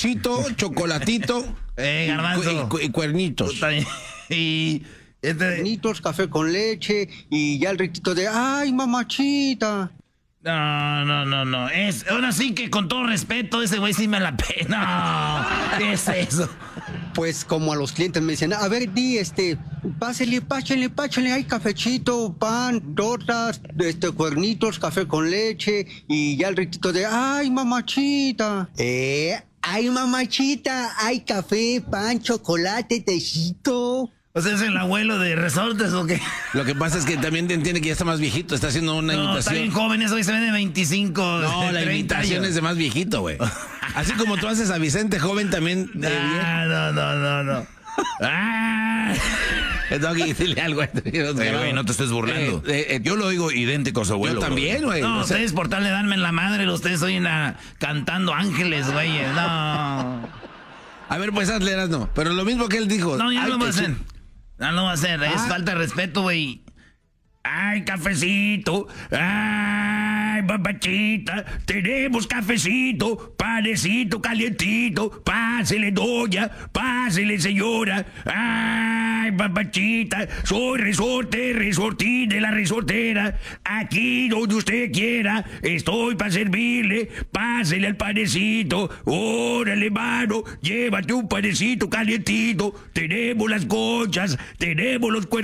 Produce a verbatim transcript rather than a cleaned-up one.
cafecito, chocolatito Eh, y, Garbanzo. cu- y- y cuernitos. Puta, Y este... Cuernitos, café con leche y ya el ritito de ¡ay, mamachita! No, no, no, no. Es, ahora sí que con todo respeto, ese güey sí me la pena. No, ¿qué es eso? Pues como a los clientes me dicen, a ver, di, este, pásele, páchenle, páchenle, hay cafecito, pan, tortas, este, cuernitos, café con leche y ya el ritito de ¡ay, mamachita! Eh, ¡ay, mamachita! Hay café, pan, chocolate, tecito. O sea, ¿es el abuelo de resortes o qué? Lo que pasa es que también entiende que ya está más viejito, está haciendo una No, está bien imitación. joven, eso hoy se ve de veinticinco. No, la treinta imitación años. es de más viejito, güey. Así como tú haces a Vicente joven también. De Ah, no, no, no, no. Ah. viejo. Doggy, dile algo. Eh, güey, no te estés burlando. Eh, eh, eh, Yo lo oigo idéntico a su abuelo. Yo bro. también, güey. No, O sea, ustedes por tal de darme en la madre, ustedes hoy en la, cantando ángeles, güey. No. a ver, pues hazle, no. Pero lo mismo que él dijo. No, ya Ay, no lo voy a te hacer. chi- No, no va a hacer. Es Ah. falta de respeto, güey. Ay, cafecito. Ay, papachita. Tenemos cafecito. Panecito calientito. Pásele, doña. Pásele, señora. Ay, papachita. Soy resorte, resortín de la resortera. Aquí donde usted quiera. Estoy para servirle. Pásele al panecito. Órale, mano. Llévate un panecito calientito. Tenemos las conchas. Tenemos los cuernos.